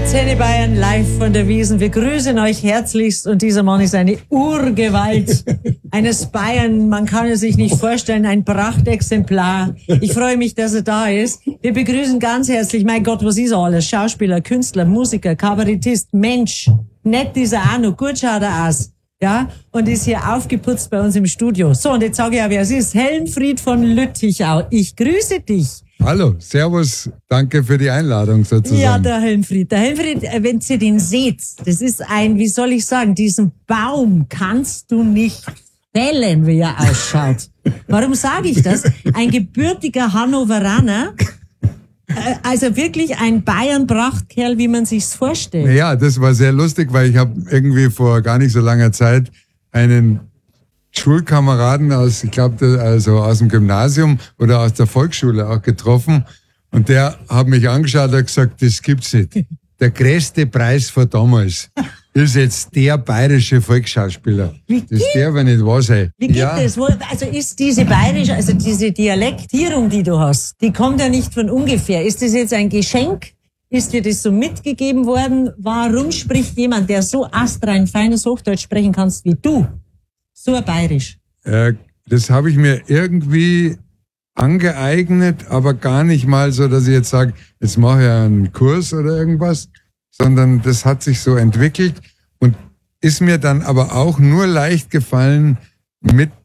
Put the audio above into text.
Antenne Bayern live von der Wiesn. Wir grüßen euch herzlichst und dieser Mann ist eine Urgewalt eines Bayern. Man kann es sich nicht vorstellen, ein Prachtexemplar. Ich freue mich, dass er da ist. Wir begrüßen ganz herzlich, mein Gott, was ist er alles? Schauspieler, Künstler, Musiker, Kabarettist, Mensch. Nett ist er auch noch, gut schaut er aus. Ja, und ist hier aufgeputzt bei uns im Studio. So, und jetzt sage ich auch, wer es ist. Helmfried von Lüttichau. Ich grüße dich. Hallo, servus, danke für die Einladung sozusagen. Ja, der Helmfried. Der Helmfried, wenn ihr den seht, das ist ein, wie soll ich sagen, diesen Baum kannst du nicht fällen, wie er ausschaut. Warum sage ich das? Ein gebürtiger Hannoveraner, also wirklich ein Bayern-Prachtkerl, wie man sich's vorstellt. Ja, das war sehr lustig, weil ich habe irgendwie vor gar nicht so langer Zeit einen Schulkameraden aus, ich glaube, also aus dem Gymnasium oder aus der Volksschule auch getroffen. Und der hat mich angeschaut und gesagt, das gibt's nicht. Der größte Preis von damals ist jetzt der bayerische Volksschauspieler. Das darf ja nicht wahr sein. Wie geht das? Also ist diese bayerische, also diese Dialektierung, die du hast, die kommt ja nicht von ungefähr. Ist das jetzt ein Geschenk? Ist dir das so mitgegeben worden? Warum spricht jemand, der so astrein feines Hochdeutsch sprechen kannst wie du, so ein bayerisch? Das habe ich mir irgendwie angeeignet, aber gar nicht mal so, dass ich jetzt sage, jetzt mache ich einen Kurs oder irgendwas, sondern das hat sich so entwickelt und ist mir dann aber auch nur leicht gefallen mit